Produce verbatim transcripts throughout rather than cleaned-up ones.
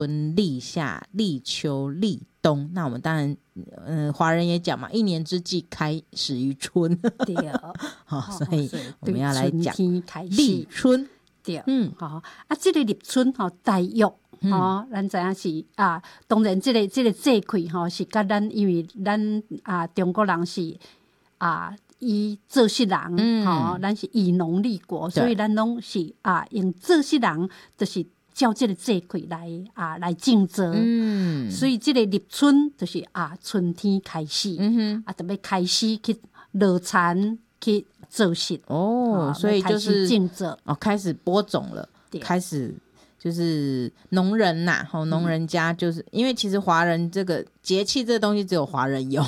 春、立夏、立秋、立冬。那我们当然，呃，华人也讲嘛，一年之计开始于春。 对， 好、哦，所以我们要来讲立春。 对，嗯，好啊，这个立春吼，大约吼、嗯，咱知影是啊，当然这个这个节气吼是甲咱，因为咱啊中国人是啊以做穡人，吼、嗯哦，咱是以农立国，所以咱拢是啊用做穡人，就是照这个节气来啊来种植，嗯，所以这个立春就是啊春天开始，嗯哼，啊特别开始去落田去。做穡哦，所以就是哦，开始播种了，开始就是农人呐、啊，哦，农人家就是、嗯、因为其实华人这个节气这个东西只有华人有，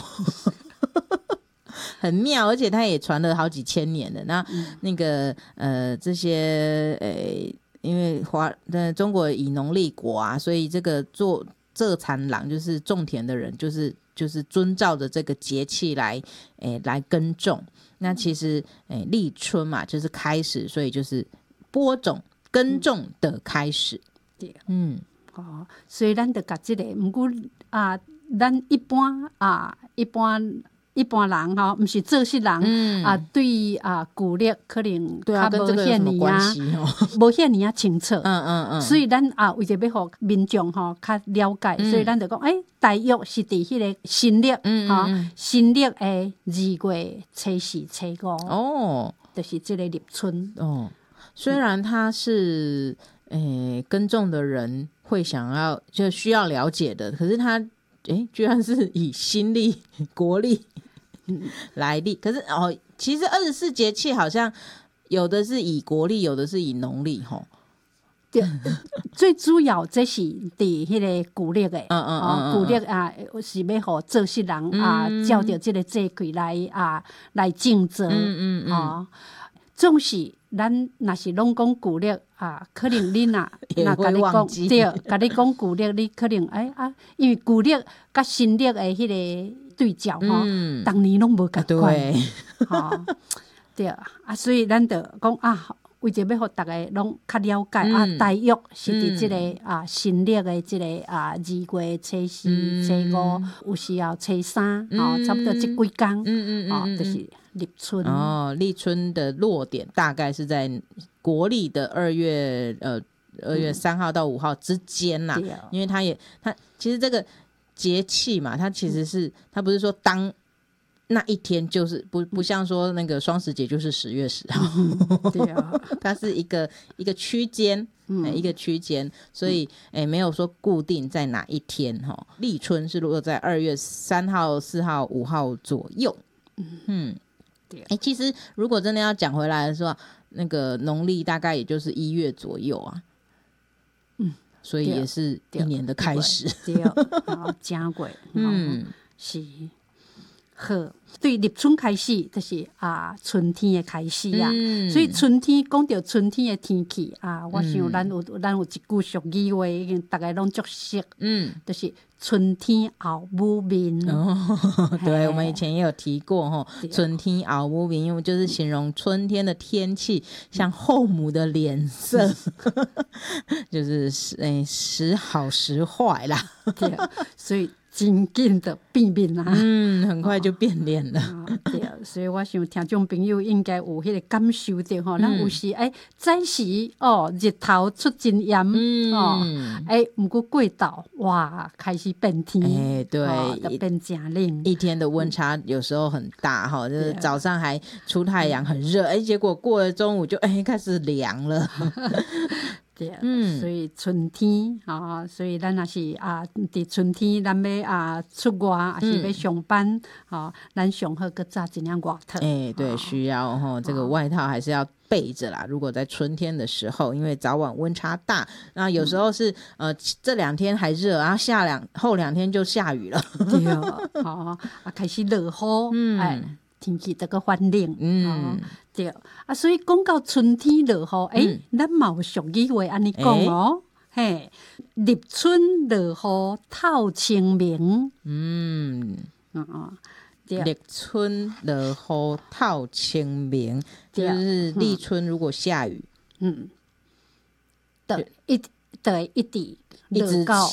很妙，而且它也传了好几千年了。那、嗯、那个呃这些呃，因为华呃中国以农立国啊，所以这个做蔗产郎就是种田的人，就是就是遵照着这个节气来诶来耕种。那其实诶立春嘛就是开始，所以就是播种耕种的开始。 对，嗯，哦，所以咱就甲这个，不过啊，咱一般啊，一般一般人哈，不是做穡人、嗯、啊，对啊，古历可能对啊，跟这个有什么关系哦？ 无遐尼啊清楚。 嗯嗯嗯。 所以咱啊，为着要互民众吼较了解，嗯、所以咱就讲，诶、欸，大约是伫迄个新历，嗯哈、嗯，新历诶二月初四、初五，哦，就是这个立春。 哦，虽然它是诶、欸、耕种的人会想要就需要了解的，可是它诶、欸、居然是以新历、国历来历，可是哦，其实二十四节气好像有的是以国历，有的是以农历吼。 对，最主要这是伫迄个古历诶， 嗯嗯嗯， 古历啊是要互做穡人、嗯、啊，照着这个节气来啊来种植，嗯嗯嗯，哦，总是咱若是拢讲古历啊，可能恁若若甲你讲对，甲你讲古历，你可能哎啊，因为古历甲新历诶迄个对照吼，嗯、当年拢无共款，吼、哦，对啊，所以咱就讲啊。为着要互大家拢较了解、嗯、啊，大约是伫即、这个、嗯、啊新历的即、这个啊二月初四、嗯、初五，有時候初三，嗯、哦，差不多即幾天，嗯嗯嗯，哦，就是立春。 哦，立春的落點大概是在國曆的二月呃二月三號到五號之間啦、啊嗯，因為它也它其實這個節氣嘛，它其實是它不是說當。那一天就是不不像说那个双十节就是十月十号、嗯，对啊，它是一个一个区间、嗯欸，一个区间，所以诶、欸、没有说固定在哪一天哈。立春是落在二月三号、四号、五号左右，嗯，对、啊。哎、欸，其实如果真的要讲回来的时候，那个农历大概也就是一月左右啊，嗯，所以也是一年的开始， 对，好，正过，嗯，是。好，对立春开始就是啊春天的开始啊、嗯，所以春天讲到春天的天气啊，我想咱有、嗯、咱有一句俗語話，已經大家攏熟悉，嗯，就是春天後母面。 哦，對，我們以前也有提過哈，春天後母面，因為就是形容春天的天氣像後母的臉色，嗯、就是誒時好時壞啦， 對，所以。真緊的變面啊！ 嗯，很快就變臉了。 哦、對，所以我想聽眾朋友應該有迄個感受到吼，咱、嗯、有時誒早時哦日頭出真炎、嗯、哦，誒毋過過晝哇開始變天， 哎對， 哦、就變真冷， 一天的溫差有時候很大哈、嗯，就是早上還出太陽很熱，哎、嗯，結果過了中午就哎開始涼了。 對，嗯，所以春天啊，所以咱也是啊，佇春天咱要啊出外，還是要上班，啊、嗯，咱上好擱紮一領外套。 哎、欸，對，需要哈、哦，這個外套還是要備着啦。如果在春天的時候，因為早晚溫差大，那有時候是、嗯、呃這兩天還熱，然後下兩後兩天就下雨了。 對啊，啊開始落雨，嗯。哎天氣這個反冷，嗯，哦、對啊，所以講到春天落雨，誒、嗯，咱嘛有俗語話安尼講哦，嘿，立春落雨透清明，嗯， 哦，立春落雨透清明，就是立春如果下雨， 嗯，對，一就会一直一直落到